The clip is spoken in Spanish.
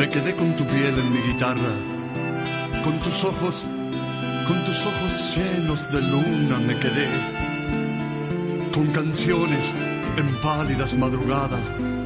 Me quedé con tu piel en mi guitarra, con tus ojos llenos de luna me quedé, con canciones en pálidas madrugadas,